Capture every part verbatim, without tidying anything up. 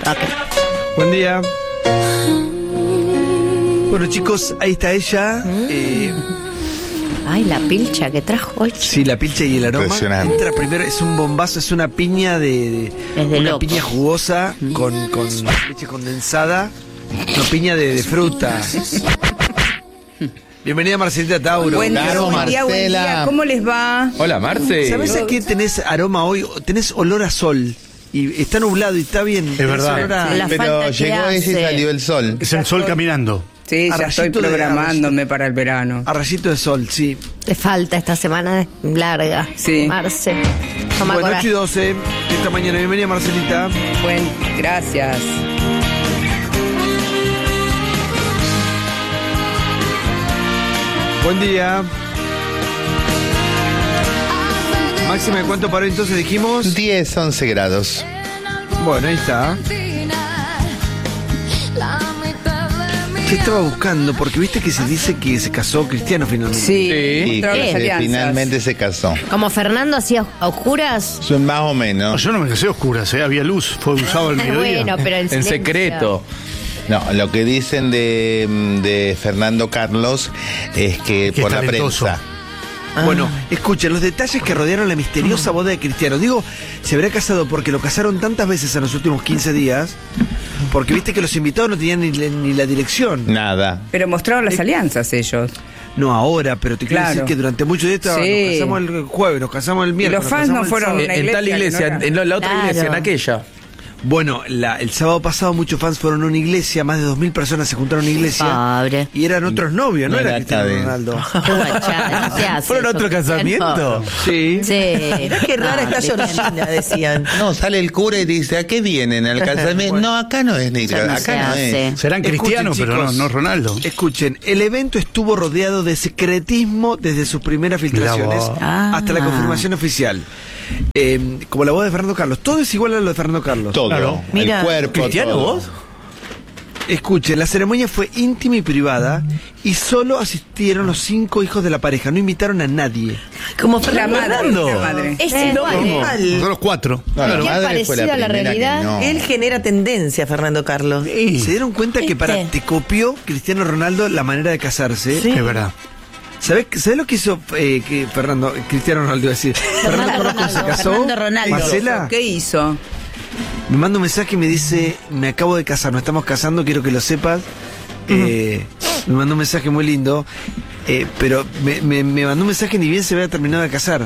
Okay. Buen día. Bueno, chicos, ahí está ella. Eh, Ay, la pilcha que trajo hoy. sí, la pilcha y el aroma. Impresionante. Entra primero, es un bombazo, es una piña de. de Es de una loco. piña jugosa con, con leche condensada. Una piña de, de fruta. Bienvenida, Marcelita Tauro. Buen día, Claro, buen día, buen Marcela. día. ¿Cómo les va? Hola, Marce. ¿Sabes a qué tenés aroma hoy? Tenés olor a sol. Y está nublado y está bien. Es Tenés verdad. olor a- La Pero falta que llegó ese y hace. salió el sol. Es el sol caminando. Sí, A ya estoy rayito de- programándome para el verano. a rayito de sol, sí. Te falta esta semana larga. Sí. Marce. Toma Bueno, coraje. ocho y doce. Esta mañana. Bienvenida, Marcelita. Buen, gracias. Buen día. Máxima de cuánto paró entonces dijimos. diez, once grados. Bueno, ahí está. ¿Qué estaba buscando? Porque viste que se dice que se casó Cristiano finalmente. Sí, Y mostraron las que alianzas. finalmente se casó. Como Fernando hacía a oscuras. Son más o menos. Yo no me casé a oscuras, ¿eh? Había luz, fue usado al mediodía. Bueno, pero en, En silencio. secreto. No, lo que dicen de, de Fernando Carlos es que Que por es la talentoso. prensa. Bueno, escuchen los detalles que rodearon la misteriosa boda de Cristiano. Digo, se habrá casado porque lo casaron tantas veces en los últimos quince días. Porque viste que los invitados no tenían ni, ni la dirección. Nada. Pero mostraron las alianzas ellos. No ahora, pero te quiero Claro. decir que durante muchos días estaba- Sí. nos casamos el jueves, nos casamos el miércoles. los fans nos no casamos el fueron sábado. una En, en tal iglesia que iglesia, no era. en la, la otra Claro. iglesia, en aquella. Bueno, la- el sábado pasado muchos fans fueron a una iglesia, más de dos mil personas se juntaron a una iglesia. Pobre. Y eran otros novios, no, No era era Cristiano cadena. Ronaldo. Qué guachada, no se hace ¿Fueron a eso, otro casamiento? Cristiano. Sí. Sí. Mirá qué rara Ah, está Cristiano. Georgina, decían. No, sale el cura y dice, ¿a qué vienen? ¿Al casamiento? No, acá no es ni Eso no se acá no hace. es. Serán Escuchen, cristianos, pero no, chicos. no Ronaldo. Escuchen, el evento estuvo rodeado de secretismo desde sus primeras filtraciones vos. Ah. hasta la confirmación oficial. Eh, como la voz de Fernando Carlos. Todo es igual a lo de Fernando Carlos. Todo. Claro. Mira, el cuerpo. ¿Cristiano todo. vos? Escuchen, la ceremonia fue íntima y privada y solo asistieron los cinco hijos de la pareja. No invitaron a nadie. como La Fernando. madre, Fernando. la madre. Es Eh, igual. no, ¿eh? mal. Son los cuatro. No, la Qué madre fue la parecido a la primera que realidad. no. Él genera tendencia, Fernando Carlos. ¿Se dieron cuenta que para ¿Viste? te copió Cristiano Ronaldo la manera de casarse? Sí. Es verdad. ¿Sabés, ¿Sabés lo que hizo eh, que Fernando, Cristiano Ronaldo iba a decir? Fernando Carlos cuando se casó. Fernando Ronaldo. Marcela ¿Qué hizo? me manda un mensaje y me dice, me acabo de casar, nos estamos casando, quiero que lo sepas. Eh, me mandó un mensaje muy lindo, eh, pero me, me- me mandó un mensaje ni bien se había terminado de casar.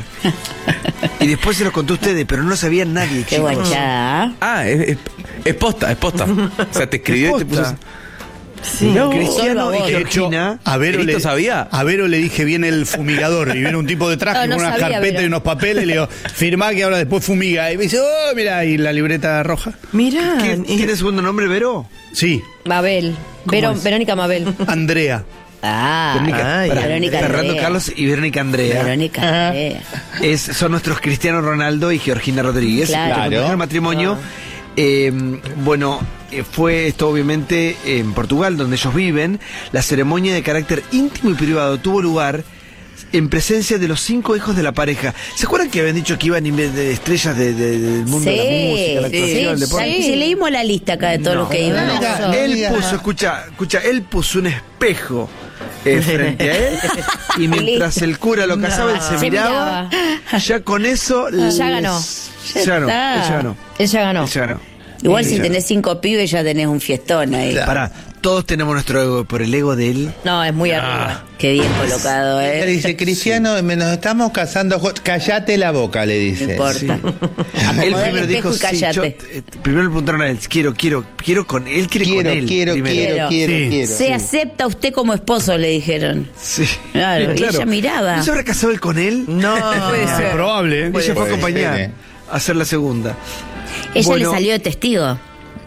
Y después se los contó a ustedes, pero no lo sabía nadie, Qué chicos. guachada. Ah, es, es, es posta, es posta. O sea, te escribió y te puso. Posta. Sí. No. Cristiano Solo a y vos. Georgina. A Vero, ¿Cristo le, sabía? a Vero le dije, viene el fumigador. Y viene un tipo de traje No, no con unas sabía, carpetas Vero. y unos papeles. Y le digo, firmá que ahora después fumiga. Y me dice, oh, mira, y la libreta roja. Mirá. ¿Quién- y- ¿Tiene segundo nombre, Vero? Sí, Mabel. Vero- es? Verónica Mabel. Andrea. Ah, Verónica, ay, pará, Verónica Fernando Andrea. Carlos y Verónica Andrea. Verónica Andrea. Es, son nuestros Cristiano Ronaldo y Georgina Rodríguez. Claro. Nuestro Claro. primer matrimonio. Eh, bueno, eh, fue esto obviamente en Portugal, donde ellos viven. La ceremonia de carácter íntimo y privado tuvo lugar en presencia de los cinco hijos de la pareja. ¿Se acuerdan que habían dicho que iban inve- de estrellas de- de- del mundo de la música, la actuación, el deporte? sí, sí, leímos la lista acá de todos los que iban. no, Eso. no. Él digas puso, más. escucha, escucha, él puso un espejo eh, frente a él y mientras el cura lo casaba, él se, Se miraba. Ya con eso Ya les- ganó. Ya ganó. está. Él ya ganó. Él ya ganó. Él ya ganó. Igual Él si ya ganó. tenés cinco pibes ya tenés un fiestón ahí. Claro. Pará, todos tenemos nuestro ego, por el ego de él. No, es muy arriba. Qué bien colocado, Le ¿eh? dice, Cristiano, me- nos estamos casando. jo- Cállate la boca, le No dice. importa. Él Acomodá el primero dijo, espejo y sí, yo, cállate. eh, primero le preguntaron a él, quiero, quiero, quiero con él, quiere Quiero, con él. quiero, primero. quiero, quiero, Sí. quiero. Se acepta usted como esposo, le dijeron. Sí. Claro, y ella miraba. ¿No se habrá casado él con él? No, puede ser. Probable, ¿eh? Ella fue a Puede acompañar ser, eh. a hacer la segunda. Ella Bueno, le salió de testigo.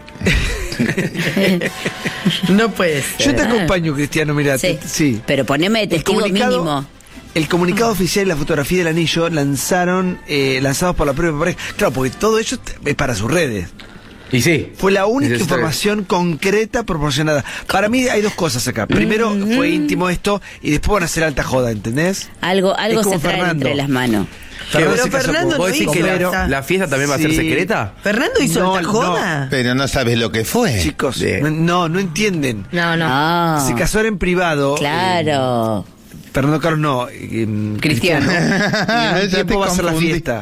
no puede ser. Yo te acompaño, Cristiano, mira, Sí. te- sí. Pero poneme de El testigo comunicado, mínimo. el comunicado oficial y la fotografía del anillo lanzaron, eh, lanzados por la propia pareja. Claro, porque todo ello es para sus redes. Y sí. Fue la única Dice, información concreta proporcionada. Para mí hay dos cosas acá. Primero, fue íntimo esto y después van a hacer alta joda, ¿entendés? Algo, algo Es como se trae Fernando. entre las manos. Fernando Pero se casó Fernando con- ¿Vos no decís hizo que la, esa. la fiesta también va a ser Sí. secreta? ¿Fernando hizo No, esta no. joda? Pero no sabes lo que fue. Chicos, Bien. no, no, no entienden. No, no. Ah, Se casó en privado. claro. eh, Fernando Carlos no. eh, Cristiano. Y en Ya un te tiempo va a ser la confundí. fiesta.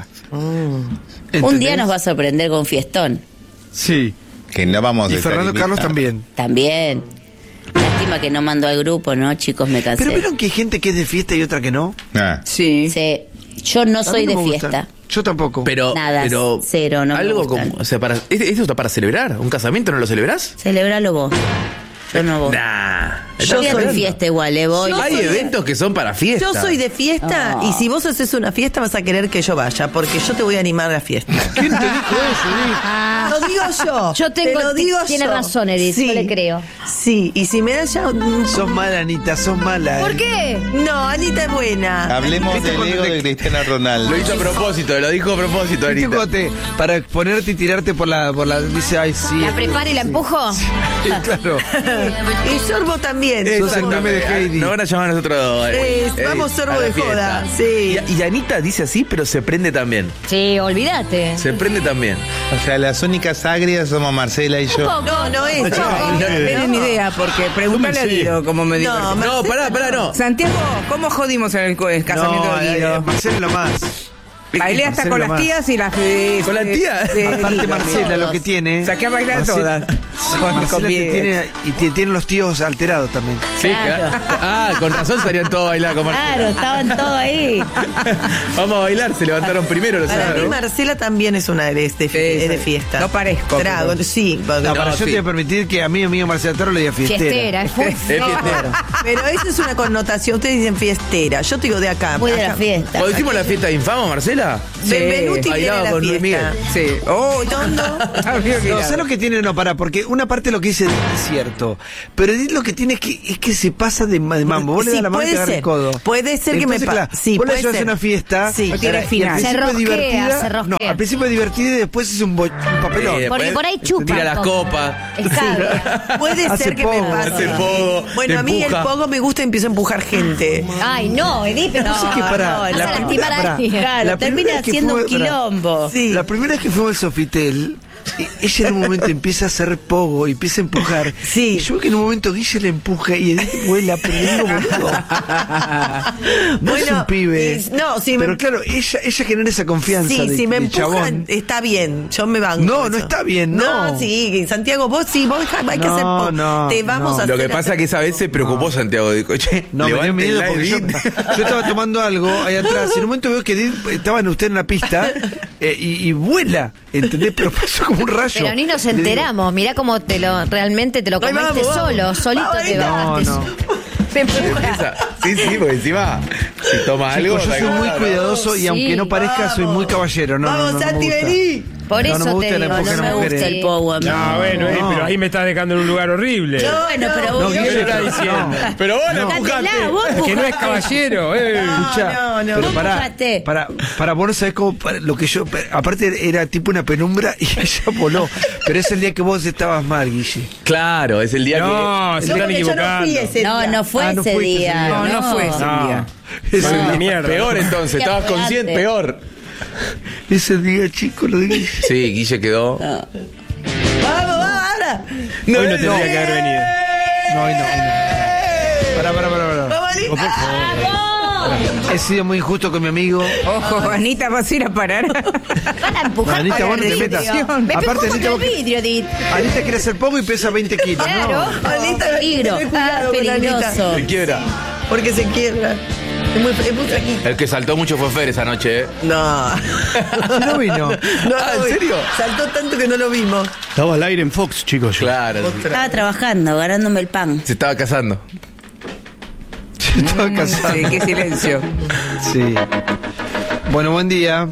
Un ¿Entendés? día nos va a sorprender con fiestón. Sí. Que no vamos a Y estar Fernando Carlos invitados. también. También. Lástima que no mandó al grupo, ¿no? Chicos, me cansé. Pero vieron que hay gente que es de fiesta y otra que no. Ah. Sí. Sí. Yo no A soy mí de no me gustan. fiesta. Yo tampoco. Pero, Nada, pero cero, no me algo gustan. como, o sea, para, ¿este- ¿esto está para celebrar? ¿Un casamiento no lo celebrás? Celebralo vos. Yo no voy. Nah. Yo soy de fiesta igual, ¿eh? Voy. Yo Hay soy de- eventos que son para fiesta. Yo soy de fiesta y si vos haces una fiesta vas a querer que yo vaya, porque yo te voy a animar a la fiesta. ¿Quién te dijo eso, Edith? Lo digo yo. Yo tengo- te lo digo tiene yo. razón, Edith, yo le creo. Sí, y si me da ya... Sos mala, Anita, sos mala. ¿Por eh. qué? No, Anita es buena. Hablemos ¿Viste del cuando ego te- de Cristiano Ronaldo. Lo hizo a propósito, lo dijo a propósito, ¿Viste Anita. cuando te- para ponerte y tirarte por la, por la. Dice, ay, sí. ¿La preparo y la empujo? Sí, claro. Y Sorbo también. Sos el meme de Heidi. Nos van a llamar a nosotros. Eh, vamos, sorbo a la de fiesta. joda, sí. Y, y Anita dice así, pero se prende también. Sí, olvídate. Se prende también. O sea, las únicas agrias somos Marcela y yo. No, no es. No tienen idea, porque pregúntale a Guido cómo me dijo. No, No, pará, pará, no. Santiago, ¿cómo jodimos en el co- el casamiento No, de eh, Guido? Marcela es lo más. Bailé hasta Marcelo con las más. tías y las de... ¿Con las tías? de- Aparte, de- Marcela lo que tiene. Saqué a bailar Marcela- todas. Con- Marcela con te mi- tiene, y te, tiene los tíos alterados también. Sí, claro. Ah, con razón salían todos a bailar con Marcela. Claro, estaban todos ahí. Vamos a bailar, se levantaron primero los Para mí sábados. Marcela también es una de, de, Sí, de sí. fiesta. No parezco, Trago, pero- sí. porque- No, para No, yo sí. te voy a permitir que a mí, amigo Marcela Taro, le diga fiestera. Fiestera, es muy Es fiestera. Pero eso es una connotación. Ustedes dicen fiestera. Yo te digo de acá. Muy de la acá. fiesta. ¿Cuando hicimos la fiesta de infamo, Marcela? Benvenuti viene a Bailaba la con Luis fiesta. Miguel. Sí. Oh, Tondo. Ah, mira, mira. No, ¿sabes lo que tiene? No, para, porque una parte de lo que dice Edith es cierto. Pero Edith lo que tiene es que, es que se pasa de, ma- de mambo. Vos le Sí, das la mano y puede te agarra el ser. codo. Puede ser que me Entonces, pa- claro, sí, vos le puede llevas a ser. una fiesta. Sí. No tiene y al final. principio Se es rosquea, divertida. se rosquea. No, al principio es divertida y después es un, bo- un papelón. Eh, Porque después por ahí chupa. Tira las como- copas. Escabia. Puede Hace ser que pogo, me pase. hace pogo, Bueno, te a mí empuja. el pogo me gusta y empiezo a empujar gente. Ay, no, Edith, pero No sé qué para. vas la a primera- lastimar a pará. alguien. Claro, La primera termina vez que siendo fue- un quilombo. Sí. La primera vez que fuimos al Sofitel, e- ella en un momento empieza a hacer pogo y empieza a empujar. Sí. Y yo veo que en un momento Guille le empuja y Edith vuela, pero le digo, boludo. No es Bueno, un pibe. y- no, sí, pero me- claro, ella, ella genera esa confianza. Sí, de, si me de empujan, chabón. está bien. Yo me banco. No, no eso. está bien, no. sí, Santiago, vos sí, vos hay que No, hacer pogo. no, Te vamos no. a Lo hacer que pasa es que esa vez se preocupó Santiago. Dijo, che, No, me dio miedo levántenla, porque yo, Edith. yo estaba tomando algo ahí atrás y en un momento veo que Edith, estaban ustedes en la pista eh, y, y vuela, ¿entendés? Pero pasó como un rayo. Pero ni nos Le digo, enteramos. Mirá cómo te lo, realmente te lo Ay, comiste vamos, vamos. solo, solito Vamos, te no, bajaste. no. Te empuja. Empieza- Sí, sí, porque encima si toma algo. Chicos, yo soy muy cuidadoso y Sí, aunque no parezca, soy muy caballero. No, Vamos, no, no, no me Santi, gusta. vení. Por No, eso no me gusta te la digo, época No de me mujeres. gusta el pogo a mí. No, bueno, eh, No. pero ahí me estás dejando en un lugar horrible. No, Bueno, pero No, vos. Guille, ¿Qué está pero- diciendo? no. Pero vos la Cátela, empujaste. vos Que no es empujaste. caballero, eh. Escuchá, no, no. pero Vos pará, empujate. para, para vos no sabés cómo, para- lo que yo, aparte era tipo una penumbra y ella voló, pero es el día que vos estabas mal, Guille. Claro, es el día No, se No, están porque yo no equivocando. fui ese No, día. no fue Ah, no ese fuiste ese día. día. No, no fue ese No. día. Ese Son de día, mierda. que. Peor entonces, Ya estabas fue consciente, antes. peor. ese día, chico, lo de Guille. Sí, Guille quedó. Vamos, vamos, ahora. No, Hoy no tendría que haber venido. No, hoy no, hoy no. Pará, pará, pará, pará. Vamos, Anita. Oh, por favor. He sido muy injusto con mi amigo. Ojo, Anita, vas a ir a parar. Van a empujar Anita, con vos no el te vidrio. metas. Me Aparte, empujó Anita, contra el vos- vidrio, Edith. Anita quiere hacer poco y pesa veinte kilos. Claro. No. Anita, Peligro. ten cuidado con Peligroso. Se quiebra. Porque se quiebra. Es muy, es muy flaquita. El que saltó mucho fue Fer esa noche, ¿eh? No. Si no vino. No, Ah, ¿en no, serio? Saltó tanto que no lo vimos. Estaba al aire en Fox, chicos. yo. Claro. Estaba trabajando, ganándome el pan. Se estaba casando. Estaba casado. Sí, qué silencio. Sí. Bueno, buen día.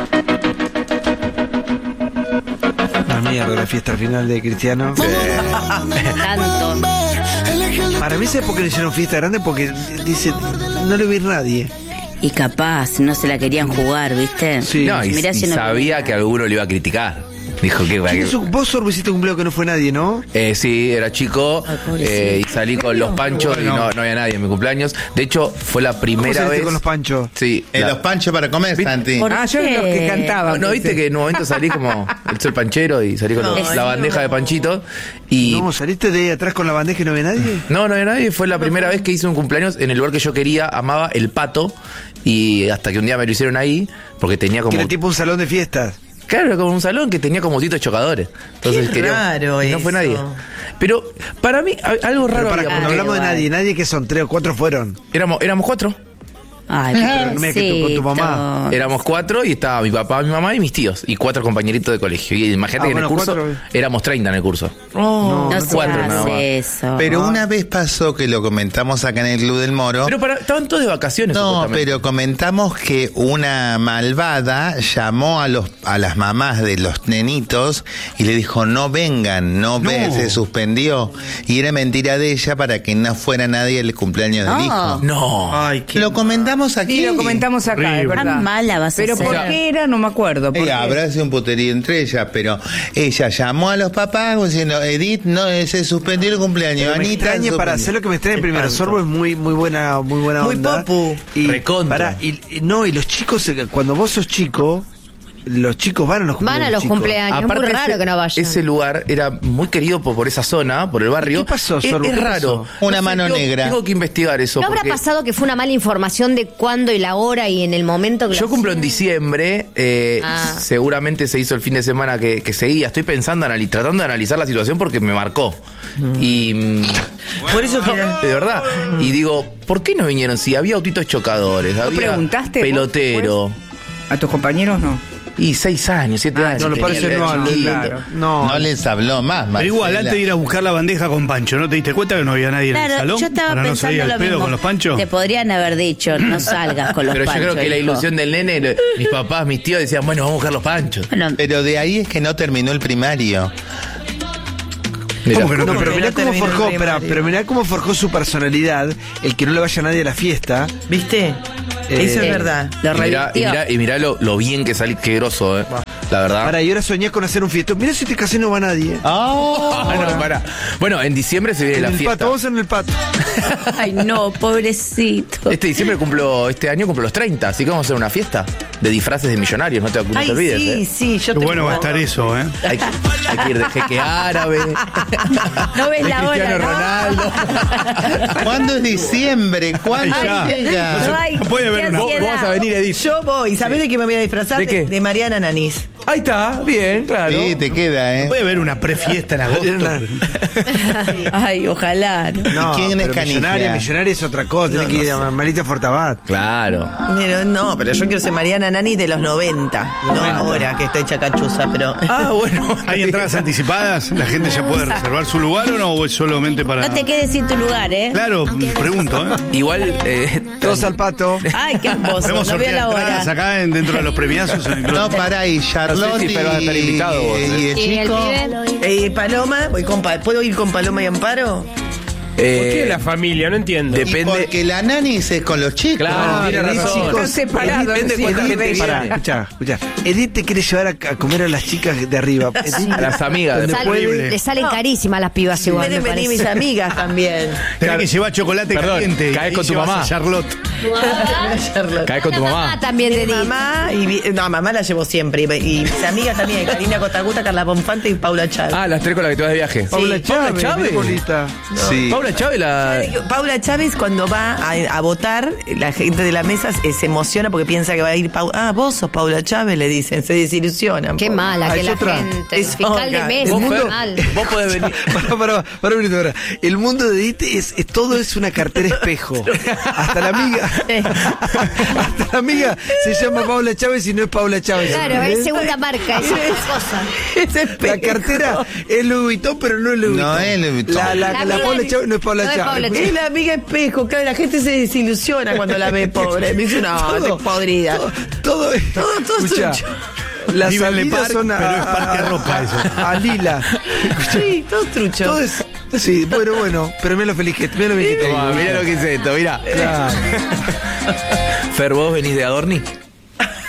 La mierda, la fiesta al final de Cristiano. Tanto. Para mí, ¿sabes por qué le hicieron fiesta grande? Porque dice, no le va a ir nadie. Y capaz, no se la querían jugar, ¿viste? Sí. No, y, Mirá y si no- sabía que alguno le iba a criticar. Dijo que ¿Quién es un- Vos, Sorbo, hiciste un cumpleaños que no fue nadie, ¿no? Eh, sí, era chico eh, y salí con los panchos y no, no había nadie en mi cumpleaños. De hecho, fue la ¿Cómo primera saliste vez. con los panchos? Sí. En la- los panchos para comer, ¿Viste? Santi. Por- Ah, yo era los que ¿Qué? cantaba. No, viste que en un momento salí como el soy panchero y salí con No, los- sí, la bandeja no. de panchitos y No, ¿saliste de ahí atrás con la bandeja y no había nadie? no, no había nadie. Fue la primera vez que hice un cumpleaños en el lugar que yo quería, amaba el Pato y hasta que un día me lo hicieron ahí porque tenía Que como era tipo un salón de fiestas. claro, era como un salón que tenía como titos chocadores. Entonces Qué quería- raro y no fue eso. nadie. Pero para mí a- algo Pero raro para había, cuando porque hablamos de nadie, nadie que son tres o cuatro fueron. éramos éramos cuatro. Ay, Pero no me digas que tú con tu mamá. pobrecito. Éramos cuatro y estaba mi papá, mi mamá y mis tíos. Y cuatro compañeritos de colegio. Y imagínate Ah, que en bueno, el curso cuatro. éramos treinta en el curso. No, no se cuatro nada más. hace eso. Pero una vez pasó que lo comentamos acá en el Club del Moro. Pero para, estaban todos de vacaciones. No, supuestamente. pero comentamos que una malvada llamó a los a las mamás de los nenitos y le dijo no vengan, no, ven, se suspendió y era mentira de ella para que no fuera nadie el cumpleaños del No. hijo. No. Ay, qué. Lo comentamos aquí. Sí, lo comentamos acá, es Horrible. verdad. Tan mala vas a Pero ser. ¿por qué era? No me acuerdo. ¿por Eh, qué? habrá sido un puterío entre ellas, pero ella llamó a los papás diciendo, Edith, no, se suspendió el cumpleaños. Pero me Anita extraña, suspendió". para hacer lo que me extraña primero, Sorbo es muy muy buena muy buena Muy onda. popu. Y, Recontra. pará, y, y no, y los chicos, eh, cuando vos sos chico, los chicos van a los cumpleaños. Van a los chicos. cumpleaños. Es muy raro ese, que no vayan. ese lugar era muy querido por, por esa zona, por el barrio. ¿Qué pasó, Es- Sorbo? Es, ¿Qué raro. pasó? Una mano tengo- negra. Tengo que investigar eso. ¿No habrá porque pasado que fue una mala información de cuándo y la hora y en el momento que Yo lo cumplo en hacían? diciembre, eh, Ah. seguramente se hizo el fin de semana que, que seguía. Estoy pensando, anali- tratando de analizar la situación porque me marcó. Y mm, Por eso que era- de verdad. Y digo, ¿por qué no vinieron? Si había autitos chocadores, había preguntaste vos pelotero. ¿A tus compañeros no? Y seis años, siete Ah, años. No, lo tenía, parece era no, chiquito. claro. no. No les habló más, Pero igual, Marcela. antes de ir a buscar la bandeja con Pancho, ¿no te diste cuenta que no había nadie en el Claro, salón? yo estaba para no salir pensando al lo pedo mismo. con los Panchos. Te podrían haber dicho, no salgas con los Pero yo panchos. creo que la hijo. ilusión del nene, lo- mis papás, mis tíos decían, bueno, vamos a buscar los panchos. Bueno, Pero de ahí es que no terminó el primario. Mira. ¿Cómo que no No, pero que mirá no cómo terminó el forjó, espera, primario. pero mirá cómo forjó su personalidad, el que no le vaya nadie a la fiesta. ¿Viste? Eh, Eso es verdad. lo Y mirá, y revirtió. mirá, y mirá lo, lo bien que salí, qué groso, eh. La verdad. Ahora, y ahora soñás con hacer un fiestón. Mirá si te casé no va nadie. Ah, no, pará. Bueno, en diciembre se viene en la el fiesta. pato, vamos en el pato. Ay, no, pobrecito. Este diciembre cumplo, este año cumplo los treinta, así que vamos a hacer una fiesta de disfraces de millonarios, no te, no te Ay, olvides. sí, eh. sí, yo Qué te bueno va a estar eso, ¿eh? Hay, que- hay que ir de jeque árabe. No ves de la Cristiano hora, ¿no? Ronaldo. ¿Cuándo es diciembre? ¿Cuándo Ay, ya. llega? Ay, No puede haber qué una- Vos, ansiedad. vos vas a venir, Edith. Yo voy. ¿Sabés de qué me voy a disfrazar? ¿De qué? De Mariana Nanis. Ahí está, bien, claro. Sí, te queda, ¿eh? Puede haber una prefiesta en agosto. Ay, ojalá. ¿no? No, quién es pero Canigia? millonaria, millonaria es otra cosa. Tenés que ir a Marita Fortabat. Claro. Pero no, pero yo quiero ser Mariana Nanis de los noventa. No ahora que está hecha cachuza, pero. Ah, bueno. ¿Hay entradas anticipadas? ¿La gente ya puede reservar su lugar o no? ¿O es solamente para.? No te quedes sin tu lugar, ¿eh? Claro, pregunto, ¿eh? Igual, eh, Todos al pato. Ay, qué hermoso. ¿Podemos No veo sortear la entradas hora. acá en- dentro de los premiazos? En el club? No, pará, y Charlotte No sé si vas a estar invitado vos, y, y el Y el chico. pibe. Eh, Paloma, voy con Pa- ¿puedo ir con Paloma y Amparo? ¿Por eh, qué la familia? No entiendo. Y Depende. porque la nani es con los chicos. Claro, tiene Edith, razón. chicos, Están separados, Depende sí, cuánta Edith, gente bella. Pará, viene. escuchá, escuchá. Edith te quiere llevar a, a comer a las chicas de arriba. Edith, A las amigas. donde Sal- puede. le salen carísimas las pibas igual. Pueden me venir mis parece. amigas también. Tenés que llevar chocolate Perdón, caliente. y caes ahí con tu llevas mamá. a Charlotte. Charlotte. Caes con tu La mamá. también de Mi Edith. mamá y vi- no, mamá la llevo siempre. Y, y mis amigas también, Karina Cotaguta, Carla Bonfante y Paula Chávez. Ah, las tres con las que te vas de viaje. Paula Chávez, Paula Chávez. qué bonita. Sí. Paula Chávez, la. Paula Chávez cuando va a, a votar, la gente de la mesa se, se emociona porque piensa que va a ir Paula. Ah, vos sos Paula Chávez, le dicen, se desilusionan. Qué pobre. mala Ah, que es la otra. gente. Es Fiscal de otra. mesa. Vos, muy Fer, mal. vos podés venir. Pará, pará, pará un minuto, pará. El mundo de Edith es, es- todo es una cartera espejo. Hasta la amiga. Hasta la amiga se llama Paula Chávez y no es Paula Chávez. Claro, ¿entendés? es segunda marca, es otra cosa. Es La espejo. cartera es Louis Vuitton, pero no es Louis No Vuitton. es Louis Vuitton. La, la, La la amiga Paula es- Chávez no es Paula no es Chávez. Paula Chávez. Es la amiga espejo, claro, la gente se desilusiona cuando la ve pobre. Me dice, no, Todo, te podrida. Todo, todo, es- Todo- todo es escuchá, trucho. las Viva en Le salidas Parc, son a, pero es Parque a- Roca a- eso. a Lila. Sí, todo trucho. Todo es, sí, bueno, bueno, pero mira lo feliz que, mira lo bien que te Toma, digo. mirá lo que es esto, mirá. Claro. Fer, vos venís de Adorni.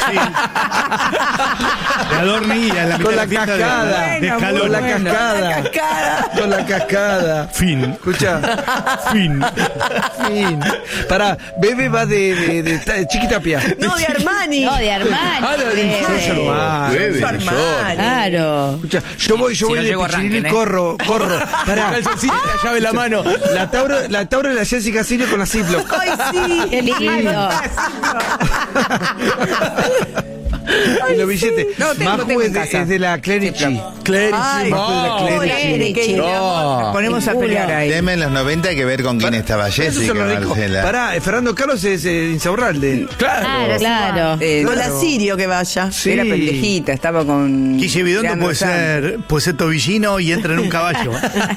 La dormilla, la Con la fiesta de- cascada. de Bueno, escalón. Con la bueno. cascada. La cascada. Con la cascada. Fin. Escucha. Fin. Fin. Pará, Bebe va de, de, de, de Chiquitapia. No, de Armani. No, de Armani. Ah, no, de Bebe. Giorgio Armani. Bebe, Armani. yo. Claro. Escucha, yo voy, yo Si voy no de llego, Pichirín y arranquen, ¿eh? corro, corro. Pará. Calzoncillo y la llave en la mano. La Tauro, la Tauro de la Jessica Silvio con la Ziploc. Ay, sí. Qué lindo. Y los billetes. No, tengo, Maju tengo es en de, casa. es de la Clerici. Ay, Maju de la no, Clerici. Clerici. No. Nos ponemos a pelear ahí. Tema en los noventa hay que ver con quién estaba Esos Jessica son los ricos. Marcela. Pará, eh, Fernando Carlos es eh, Insaurralde. Claro, claro. Eh, Con la Sirio que vaya. Sí. Era pendejita, estaba con. Guille Bidondo Leandro puede Sanz. ser, puede ser tobillino y entra en un caballo.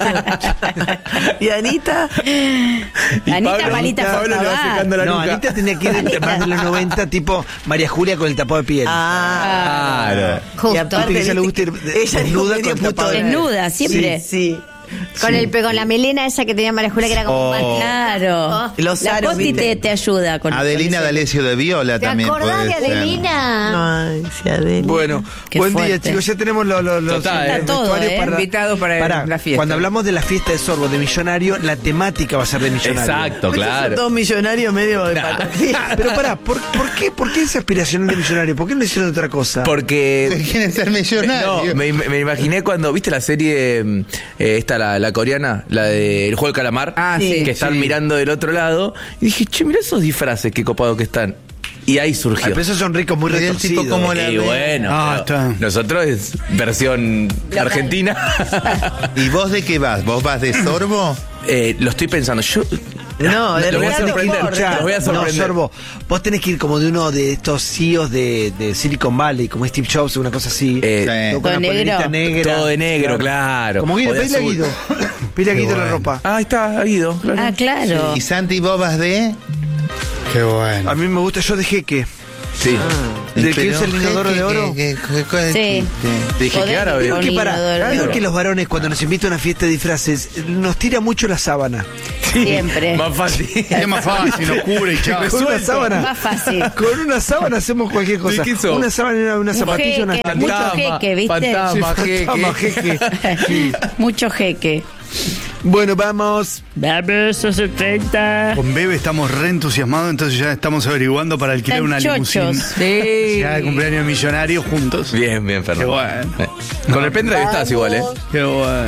Y Anita. Anita Pablo- Palita Pablo le va Fortabat. secando la No, nuca. Anita tenía que ir de- más de los noventa, tipo María Julia con el tapado de piel. Ah. Claro. Y Justo. Viste que ella le gusta ir de- ella desnuda medio con tapado de- putona. Desnuda, siempre. Sí. Con, el, con la melena esa que tenía María Julia, que era como Oh. más claro. Los la aros, Poti ¿viste? te, te ayuda con Adelina con ese- D'Alessio de Viola ¿Te también acordás puede de ser. Adelina? Ay, sí, Adele. Bueno, Qué buen día, fuerte. chicos. Ya tenemos los, los, los Total, los eh. Está todo, vestuarios eh. Invitados para Pará, la fiesta. Cuando hablamos de la fiesta de Sorbo de millonario, la temática va a ser de millonario. Exacto, Estos son claro. todos millonarios medio de patología. Pero pará, ¿por, por qué, ¿por qué esa aspiración de millonario? ¿Por qué no hicieron otra cosa? Porque. ¿Quieren ser millonarios? No, me, me imaginé cuando, ¿viste la serie eh, esta, la, la coreana, la de El Juego del Calamar? Ah, sí. Que están Sí. mirando del otro lado. Y dije, che, mirá esos disfraces, qué copados que están. Y ahí Ay, surgió. pero esos son ricos, muy Mirá el retorcidos. tipo como la- Y bueno, Ah, pero está. nosotros es versión argentina. ¿Y vos de qué vas? ¿Vos vas de sorbo? Eh, lo estoy pensando. Yo. No, de Lo voy a Ricardo sorprender, Ford. escuchá. Los voy a No, sorprender. Sorbo, vos tenés que ir como de uno de estos C E Os de, de Silicon Valley, como Steve Jobs, una cosa así. Eh, Sí. Todo con Todo la polerita negro. negra. Todo de negro, claro. Como Guido, O de pedile a azul. Guido. Pedile a Guido la ropa. Ah, ahí está, Guido. Claro. Ah, claro. ¿Y Santi, vos vas de? Qué bueno. A mí me gusta, yo de jeque. Sí. ¿Del que Pero, usa el inodoro ¿qué- de oro? qué- qué- cuál es Sí. el chiste? Te dije Podés que árabe. ir Creo que con para, inodoro de creo oro. que los varones cuando nos invitan a una fiesta de disfraces nos tira mucho la sábana. Siempre. Más fácil. Es más fácil, nos cubre y chao. Con una sábana. Más fácil. Con una sábana hacemos cualquier cosa. ¿De qué sos? Una sábana y una, una zapatilla, una jeque, mucho jeque, ¿viste? Fantasma, Sí, jeque. fantasma, jeque. Sí. Mucho jeque. Bueno, vamos. Vamos, a treinta. Con Bebe estamos re entusiasmados, entonces ya estamos averiguando para alquilar una Están limusina. chochos. Sí. Ya de cumpleaños millonario juntos. Bien, bien, Fernando. Qué bueno. Eh, Con el pendrive estás igual, ¿eh? Qué bueno.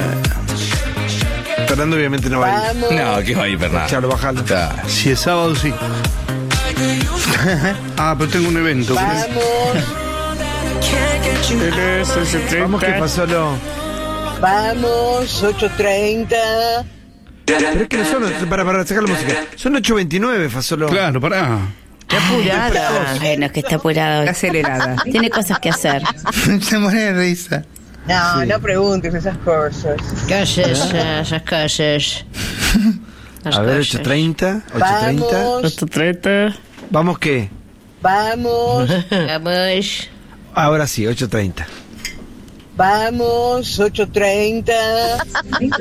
Fernando obviamente no va a ir. No, que va a ir, Fernando. Chalo, bajalo. Está. Si es sábado, sí. Ah, pero tengo un evento. Vamos que pasó lo. Vamos, ocho treinta. Pero es que no son. Para, para sacar la música. Son ocho veintinueve, Fasolo. Claro, pará. Qué apurada. Bueno, es que está apurado. Acelerada. Tiene cosas que hacer. Se muere de risa. No, no preguntes esas cosas. Calles, esas calles. A ver, ocho treinta. ocho treinta. Vamos, ocho treinta. ¿Vamos qué? vamos, Vamos. Ahora sí, ocho treinta. vamos, ocho treinta.